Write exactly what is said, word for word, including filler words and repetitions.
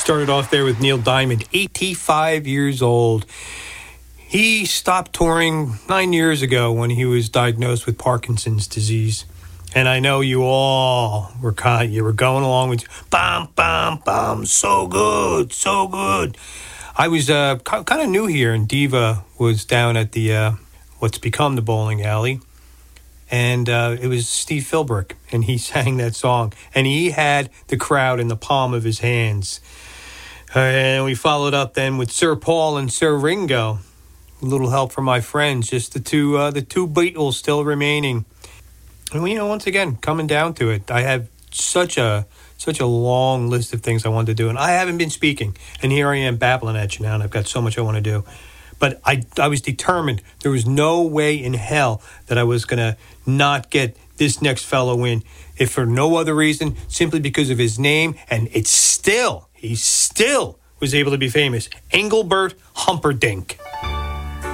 Started off there with Neil Diamond, eighty-five years old. He stopped touring nine years ago when he was diagnosed with Parkinson's disease. And I know you all were kind, you were going along with, bam, bam, bam, so good, so good. I was uh, kind of new here, and Diva was down at the uh, what's become the bowling alley. And uh, it was Steve Philbrick, and he sang that song. And he had the crowd in the palm of his hands. Uh, and we followed up then with Sir Paul and Sir Ringo. A little help from my friends, just the two, uh, the two Beatles still remaining. And, you know, once again, coming down to it, I have such a such a long list of things I want to do. And I haven't been speaking. And here I am babbling at you now, and I've got so much I want to do. But I, I was determined. There was no way in hell that I was going to not get this next fellow in, if for no other reason, simply because of his name. And it's still, he still was able to be famous. Engelbert Humperdinck.